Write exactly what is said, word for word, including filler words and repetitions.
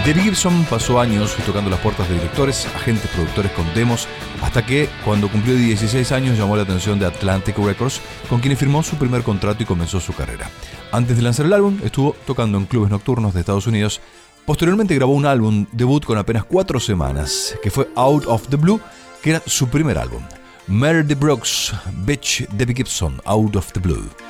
Debbie Gibson pasó años tocando las puertas de directores, agentes, productores con demos, hasta que, cuando cumplió dieciséis años, llamó la atención de Atlantic Records, con quienes firmó su primer contrato y comenzó su carrera. Antes de lanzar el álbum, estuvo tocando en clubes nocturnos de Estados Unidos. Posteriormente grabó un álbum debut con apenas cuatro semanas, que fue Out of the Blue, que era su primer álbum. Mary the Brooks, Bitch, Debbie Gibson, Out of the Blue.